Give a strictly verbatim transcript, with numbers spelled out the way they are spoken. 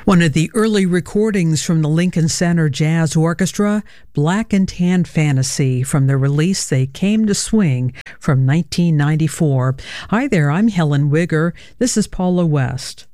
One of the early recordings from the Lincoln Center Jazz Orchestra, Black and Tan Fantasy, from the release They Came to Swing from nineteen ninety-four. Hi there, I'm Helen Wigger. This is Paula West.